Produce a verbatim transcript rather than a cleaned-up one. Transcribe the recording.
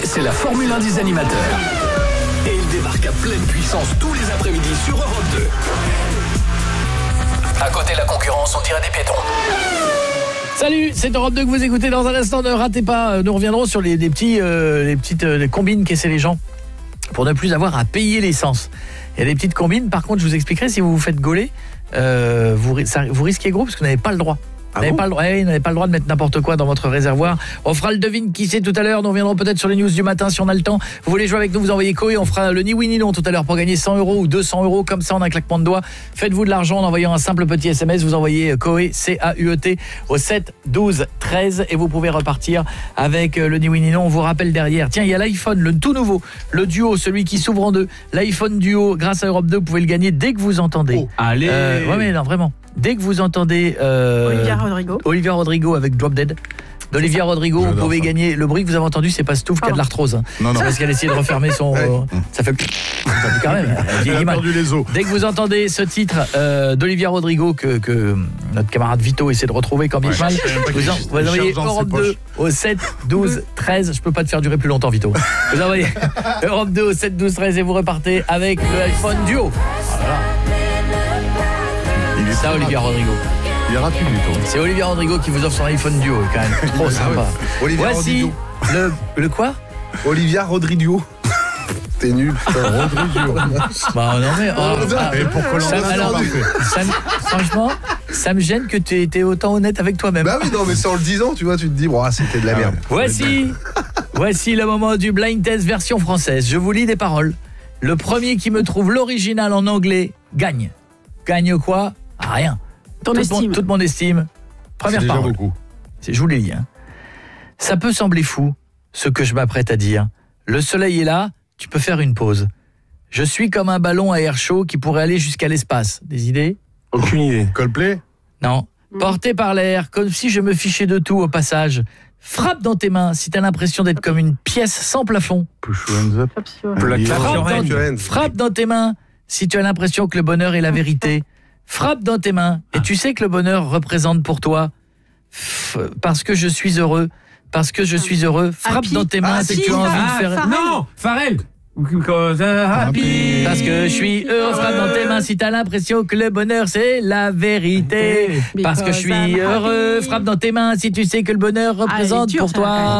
c'est la Formule un des animateurs. Et il débarque à pleine puissance tous les après-midi sur Europe deux. À côté de la concurrence, on dirait des piétons. Salut, c'est Europe deux que vous écoutez dans un instant. Ne ratez pas, nous reviendrons sur les, les, petits, euh, les petites euh, les combines qu'essaient les gens pour ne plus avoir à payer l'essence. Il y a des petites combines, par contre je vous expliquerai, si vous vous faites gauler, euh, vous, ça, vous risquez gros parce que vous n'avez pas le droit. Ah vous n'avez bon pas, ouais, pas le droit de mettre n'importe quoi dans votre réservoir. On fera le devine qui c'est tout à l'heure. Nous reviendrons peut-être sur les news du matin si on a le temps. Vous voulez jouer avec nous, vous envoyez Koé. On fera le ni oui ni non tout à l'heure pour gagner cent euros ou deux cents euros comme ça en un claquement de doigts. Faites-vous de l'argent en envoyant un simple petit S M S. Vous envoyez Koé, C A U E T au sept douze treize et vous pouvez repartir avec le ni oui ni non. On vous rappelle derrière. Tiens, il y a l'iPhone, le tout nouveau, le duo, celui qui s'ouvre en deux. L'iPhone duo, grâce à Europe deux, vous pouvez le gagner dès que vous entendez. Oh, allez. Euh, ouais mais non vraiment. Dès que vous entendez euh, Olivia Rodrigo. Olivia Rodrigo avec Drop Dead. D'Olivia Rodrigo, vous pouvez ça. gagner. Le bruit que vous avez entendu, c'est pas Stouff qui a de l'arthrose. Hein. Non, non. C'est parce qu'elle essaie de refermer son. Ouais. Euh, ça fait. Quand même. Elle a perdu les os. Dès que vous entendez ce titre euh, d'Olivia Rodrigo que, que notre camarade Vito essaie de retrouver comme il mal, vous, en, vous envoyez Europe deux au sept douze treize. Je peux pas te faire durer plus longtemps, Vito. Vous envoyez Europe deux au sept douze treize et vous repartez avec le iPhone Duo. Voilà. Il est ça, Olivia Rodrigo. Il est rapide, Vito. C'est Olivia Rodrigo qui vous offre son iPhone Duo, quand même. Trop sympa. Olivia Voici Rodrigo. le le quoi Olivia Rodrigo. T'es nul, putain. Rodrigo. Bah non mais oh, ah, et pour ça, alors, ça, franchement, ça me gêne que tu étais autant honnête avec toi-même. Bah oui, non mais sans le disant, tu vois, tu te dis bon, ah, c'était de la merde. Voici Voici le moment du blind test version française. Je vous lis des paroles. Le premier qui me trouve l'original en anglais gagne. Gagne quoi? Rien. Ton toute, estime. Mon, toute mon estime. Première déjà parole. Beaucoup. Je vous les lis. Hein. Ça peut sembler fou, ce que je m'apprête à dire. Le soleil est là, tu peux faire une pause. Je suis comme un ballon à air chaud qui pourrait aller jusqu'à l'espace. Des idées? Aucune idée. Coldplay? Non. Mmh. Porté par l'air, comme si je me fichais de tout au passage. Frappe dans tes mains si t'as l'impression d'être comme une pièce sans plafond. Frappe dans, frappe dans tes mains si tu as l'impression que le bonheur est la vérité. Frappe dans tes mains et tu sais que le bonheur représente pour toi f- parce que je suis heureux, parce que je suis heureux. Frappe Happy. dans tes mains Ah, si si, tu as envie ah, de faire Pharrell. Non, Pharrell. Happy. Parce que je suis heureux, frappe dans tes mains si t'as l'impression que le bonheur c'est la vérité. Parce que je suis heureux, frappe dans tes mains si tu sais que le bonheur représente dur, pour ça, toi